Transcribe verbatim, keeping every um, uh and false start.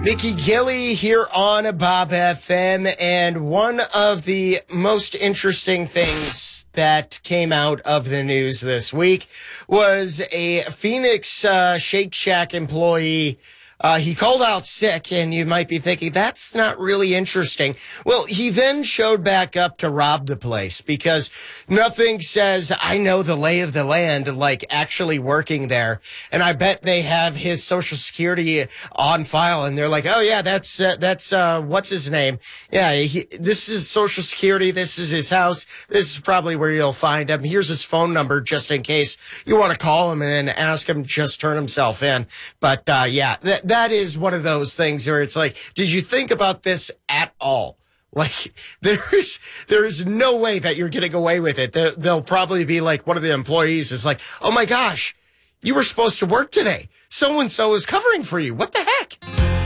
Mickey Gilley here on Bob F M, and one of the most interesting things that came out of the news this week was a Phoenix uh, Shake Shack employee. Uh, he called out sick, and you might be thinking, that's not really interesting. Well, he then showed back up to rob the place because nothing says, I know the lay of the land, like actually working there. And I bet they have his social security on file, and they're like, oh, yeah, that's, uh, that's, uh, what's his name? Yeah, he, this is social security. This is his house. This is probably where you'll find him. Here's his phone number just in case you want to call him and ask him to just turn himself in. But, uh, yeah, that, that is one of those things where it's like, did you think about this at all? Like, there's, there's no way that you're getting away with it. They'll, they'll probably be like, one of the employees is like, oh my gosh, you were supposed to work today. So-and-so is covering for you. What the